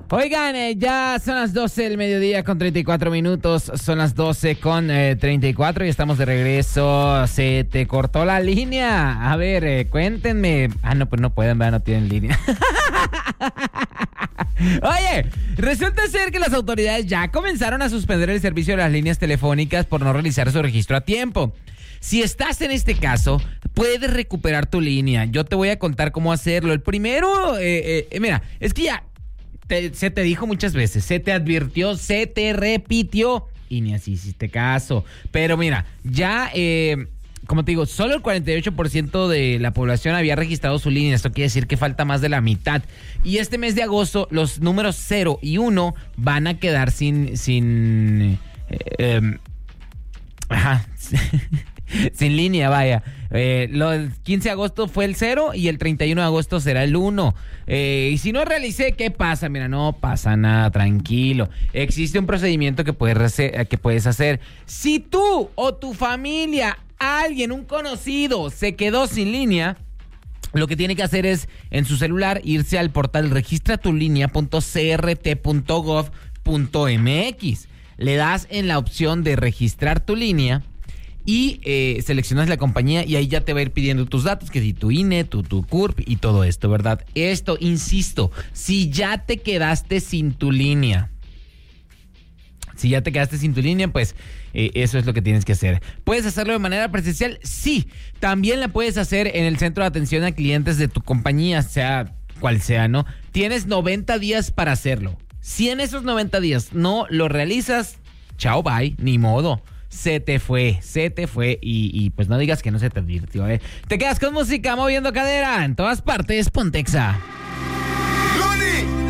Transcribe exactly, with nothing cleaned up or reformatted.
Oigan, eh, ya son las doce del mediodía con treinta y cuatro minutos, son las doce con eh, treinta y cuatro y estamos de regreso. Se te cortó la línea. A ver, eh, cuéntenme. Ah, no, pues no pueden, ¿verdad? No tienen línea. Oye, resulta ser que las autoridades ya comenzaron a suspender el servicio de las líneas telefónicas por no realizar su registro a tiempo. Si estás en este caso, puedes recuperar tu línea. Yo te voy a contar cómo hacerlo. El primero, eh, eh, mira, es que ya te, se te dijo muchas veces, se te advirtió, se te repitió y ni así hiciste caso. Pero mira, ya, eh, como te digo, solo el cuarenta y ocho por ciento de la población había registrado su línea. Esto quiere decir que falta más de la mitad. Y este mes de agosto, los números cero y uno van a quedar sin... sin eh, eh, ajá... sin línea, vaya. Eh, lo, el quince de agosto fue el cero y el treinta y uno de agosto será el uno. Eh, y si no realicé, ¿qué pasa? Mira, no pasa nada, tranquilo. Existe un procedimiento que puedes, hacer, que puedes hacer. Si tú o tu familia, alguien, un conocido, se quedó sin línea, lo que tiene que hacer es, en su celular, irse al portal registratulinea punto c r t punto gov punto m x. Le das en la opción de registrar tu línea y eh, seleccionas la compañía y ahí ya te va a ir pidiendo tus datos, que si tu I N E, tu, tu C U R P y todo esto, ¿verdad? Esto, insisto, si ya te quedaste sin tu línea, si ya te quedaste sin tu línea, pues eh, eso es lo que tienes que hacer. ¿Puedes hacerlo de manera presencial? Sí. También la puedes hacer en el centro de atención a clientes de tu compañía, sea cual sea, ¿no? Tienes noventa días para hacerlo. Si en esos noventa días no lo realizas, chao, bye, ni modo. Se te fue, se te fue y, y pues no digas que no se te advirtió, ¿eh? Te quedas con música moviendo cadera en todas partes, Pontexa.